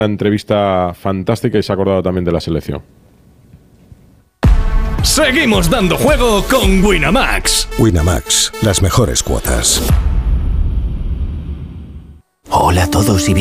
Una entrevista fantástica y se ha acordado también de la selección. Seguimos dando juego con Winamax. Winamax, las mejores cuotas. Hola a todos y